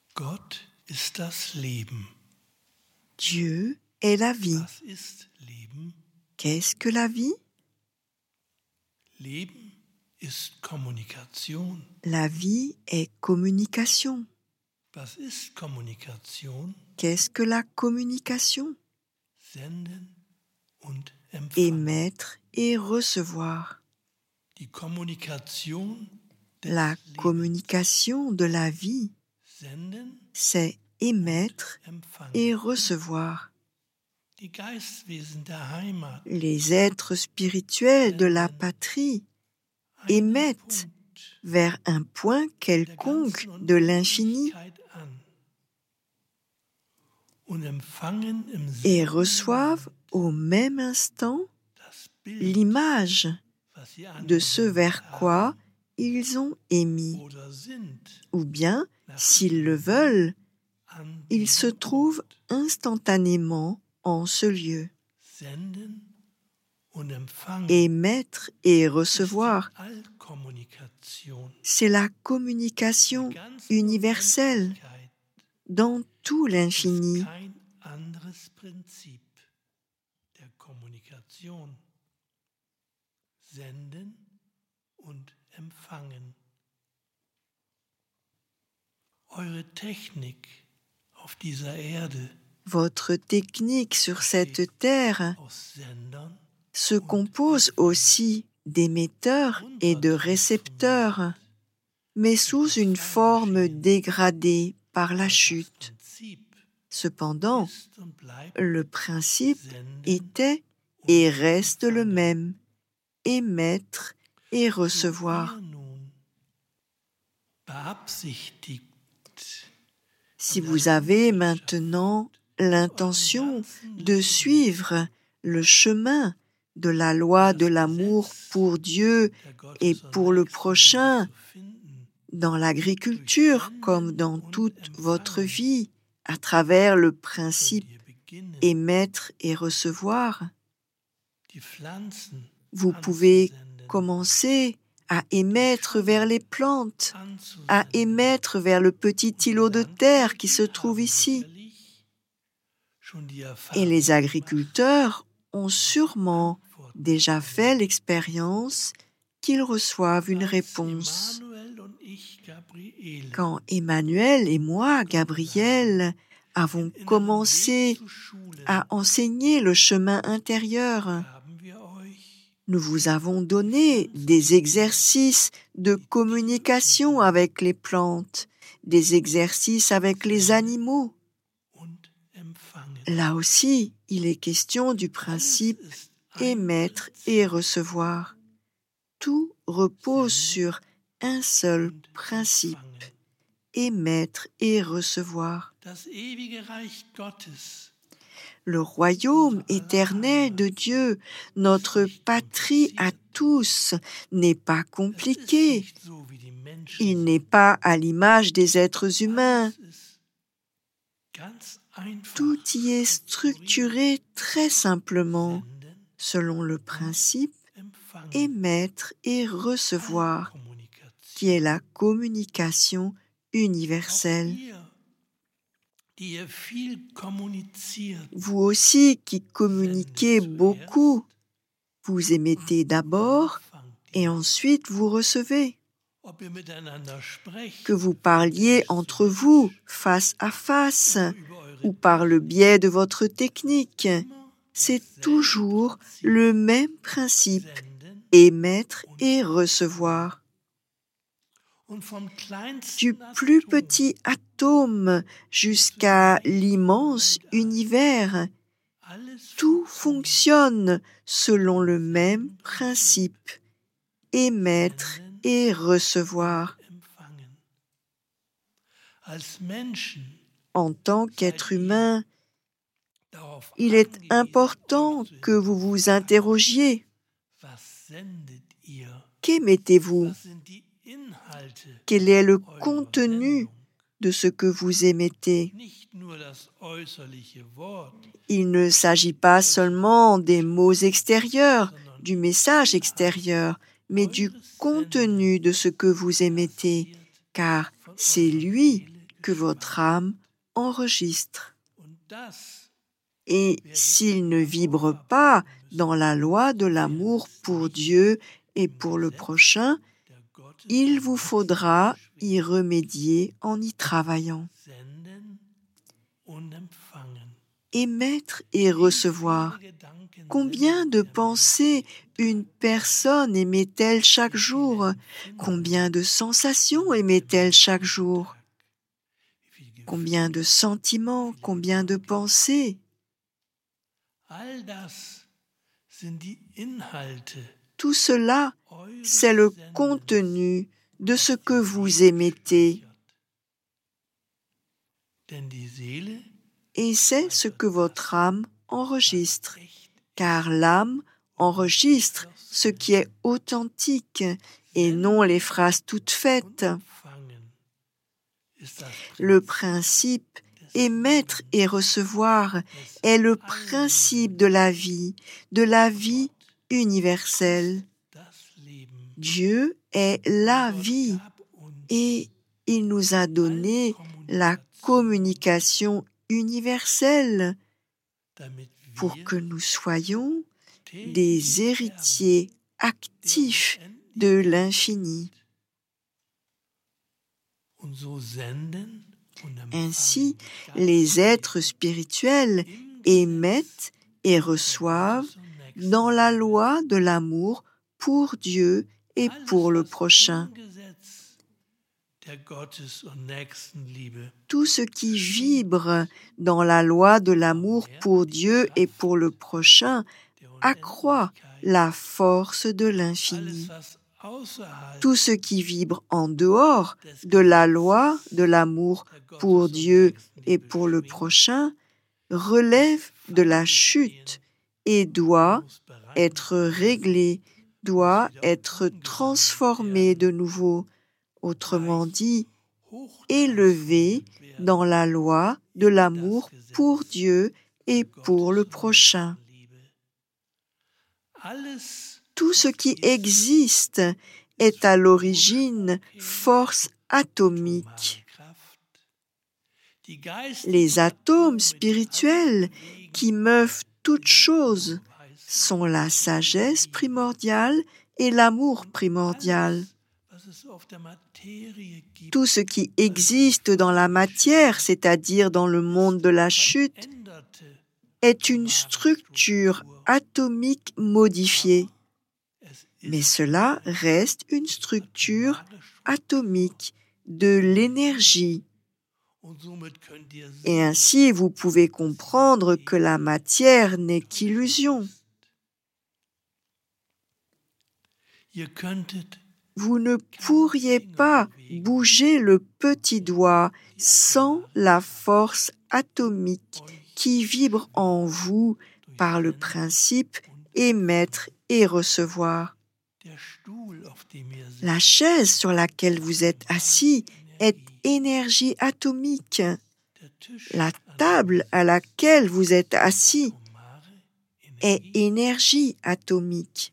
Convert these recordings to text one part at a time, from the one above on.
Gott ist das Leben. Dieu est la vie. Was ist Leben? Qu'est-ce que la vie? Leben ist Kommunikation. La vie est communication. Was ist Kommunikation? Qu'est-ce que la communication? Senden und empfangen. Émettre et recevoir. Die Kommunikation des La Lebens. communication de la vie, Senden, c'est émettre empfangen. et recevoir. Die Geistwesen der Heimat Les êtres spirituels de la patrie einen émettent Punkt vers un point der quelconque ganzen de l'infini Unendlichkeit an und empfangen im et selben reçoivent au même instant das Bild, l'image was sie de ce vers angewendet quoi haben ils ont émis. oder sind, Ou bien, s'ils le veulent, an ils se diesem trouvent Ort. instantanément en ce lieu. Senden und empfangen Émettre et ist die recevoir, Allkommunikation c'est la der communication ganzen universelle Unendlichkeit. dans tout Es ist l'infini. kein anderes Prinzip der Kommunikation. Senden und empfangen. Eure Technik auf dieser Erde Votre technique sur cette terre aus Sendern se compose aussi d'émetteurs et de récepteurs, mais sous une forme dégradée par la das chute. Prinzip Cependant, ist und bleibt le principe Senden était und et reste le empfangen. même, émettre et So recevoir. ihr nun beabsichtigt, Si vous avez maintenant l'intention de suivre le chemin de la loi de l'amour pour Dieu der Gottes- et und pour le Nächstenliebe prochain, zu finden, dans l'agriculture comme dans toute votre vie, à travers le könnt principe ihr beginnen, émettre et recevoir, die Pflanzen vous pouvez anzusenden, commencer à émettre vers les plantes, à anzusenden. émettre vers le petit îlot de terre qui se trouve ici. Et les agriculteurs ont sûrement déjà fait l'expérience qu'ils reçoivent une réponse. Quand Emmanuel et moi, Gabriel, avons commencé à enseigner le chemin intérieur, nous vous avons donné des exercices de communication avec les plantes, des exercices avec les animaux. Là aussi, il est question du principe émettre et recevoir. Tout repose sur un seul principe, émettre et recevoir. Le royaume éternel de Dieu, notre patrie à tous, n'est pas compliqué. Il n'est pas à l'image des êtres humains. Tout y est structuré très simplement, selon le principe émettre et recevoir, qui est la communication universelle. Vous aussi qui communiquez beaucoup, vous émettez d'abord et ensuite vous recevez. Que vous parliez entre vous, face à face, ou par le biais de votre technique, c'est toujours le même principe, émettre et recevoir. Du plus petit atome jusqu'à l'immense univers, tout fonctionne selon le même principe, émettre et recevoir. En tant qu'être humain, il est important que vous vous interrogiez. Qu'émettez-vous? Quel est le contenu de ce que vous émettez? Il ne s'agit pas seulement des mots extérieurs, du message extérieur, mais du contenu de ce que vous émettez, car c'est lui que votre âme enregistre. Und das, Et s'il ne vibre pas dans la loi de l'amour pour Dieu et pour le prochain, der Gottes il vous faudra y remédier en y travaillant. senden und empfangen. Émettre et recevoir. Viele Gedanken Combien de sendet der pensées une personne émet-elle chaque jour? Combien de sensations émet-elle chaque jour? Wie viel Gefühl, Combien de sentiments, combien de pensées? all das sind die Inhalte Tout cela, eures c'est le Sendens. contenu de ce que vous émettez. Denn die Seele Et c'est ce que votre âme enregistre, echt car l'âme enregistre ce qui est authentique et non les phrases toutes faites. empfangen ist das Le principe émettre et recevoir est le principe de la vie universelle. das Leben. Dieu est la vie Gab uns et il nous a donné la communication universelle damit pour wir que nous soyons täglich des héritiers actifs de l'infini. und so senden und Ainsi, empfangen les êtres spirituels émettent et reçoivent dans la loi de l'amour pour Dieu et pour le prochain. der Gottes- und Nächstenliebe Tout ce qui vibre dans la loi de l'amour pour Dieu et pour le prochain der accroît Unendlichkeit, la force de l'infini. alles was außerhalb Tout ce qui vibre en dehors de la loi de l'amour pour Dieu et pour le prochain relève de la chute et doit muss bereit être réglé, doit être transformé de nouveau, autrement dit, élevé dans la loi de l'amour pour Dieu et pour le prochain. alles Tout ce qui existe est à l'origine force atomique. Kraft, die Geist Les atomes spirituels qui meuvent toutes choses sont la sagesse primordiale et l'amour primordial. was es auf der Materie gibt, Tout ce qui existe dans la matière, c'est-à-dire dans le monde de la chute, änderte est une structure atomique modifiée. es Mais cela reste une structure atomique de l'énergie. und somit könnt ihr Et ainsi, vous pouvez comprendre que la matière n'est qu'illusion. ihr könntet Vous ne pourriez pas bouger le petit doigt sans la force atomique qui vibre en vous par le principe émettre et recevoir. der Stuhl, auf dem ihr sitzt, La chaise sur laquelle vous êtes assis est énergie atomique. der Tisch La table à laquelle vous êtes assis atomare est énergie atomique.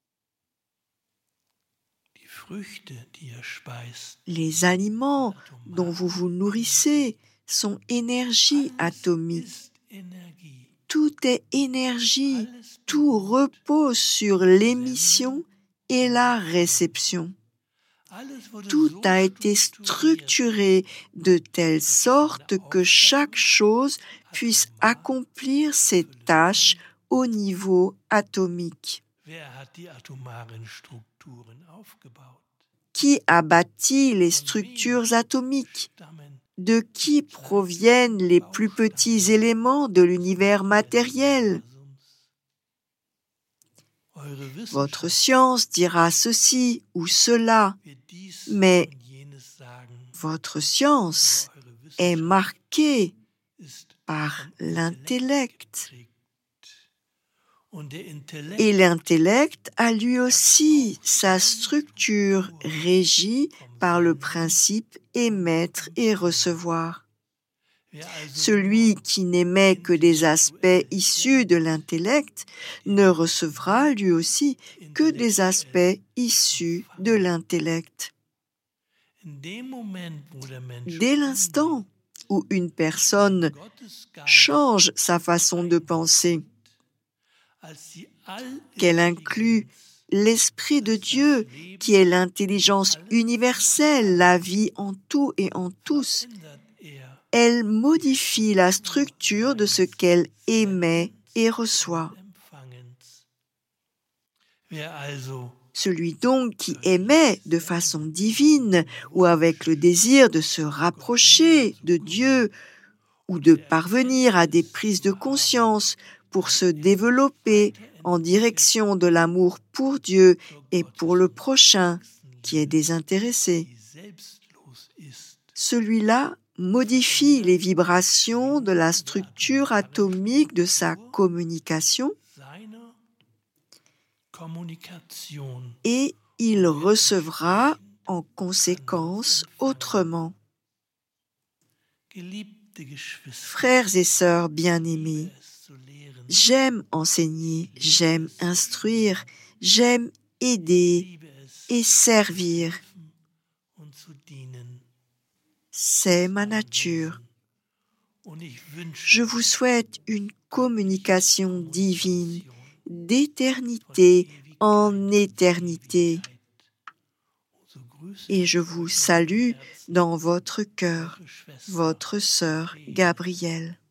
die Früchte, die ihr speist, Les aliments dont vous vous nourrissez sont énergie atomique. ist Energie. Tout est énergie. Alles Tout repose sur l'émission et la réception. alles wurde Tout so a été strukturiert, structuré de telle sorte que chaque chose puisse accomplir ses tâches au niveau atomique. wer hat die atomaren Strukturen aufgebaut? Qui a bâti les structures atomiques? Stammen De qui proviennent les plus petits éléments de l'univers matériel? eure Votre Wissenschaft science dira ceci ou cela, wird dies mais und jenes sagen. votre science Eure est Wissenschaft marquée ist par l'intellect. geprägt. Und der Intellekt Et l'intellect a lui aussi sa structure régie par le principe émettre et recevoir. wer also Celui qui n'émet que des aspects issus de l'intellect ne recevra lui aussi que des aspects issus de l'intellect. Dès l'instant où une personne change sa façon de penser, qu'elle inclut l'Esprit de Dieu, qui est l'intelligence universelle, la vie en tout et en tous, elle modifie la structure de ce qu'elle émet et reçoit. Celui donc qui émet de façon divine ou avec le désir de se rapprocher de Dieu ou de parvenir à des prises de conscience pour se développer en direction de l'amour pour Dieu et pour le prochain qui est désintéressé. Celui-là modifie les vibrations de la structure atomique de sa communication et il recevra en conséquence autrement. Frères et sœurs bien-aimés, j'aime enseigner, j'aime instruire, j'aime aider et servir. C'est ma nature. Je vous souhaite une communication divine, d'éternité en éternité. Et je vous salue dans votre cœur, votre sœur Gabrielle.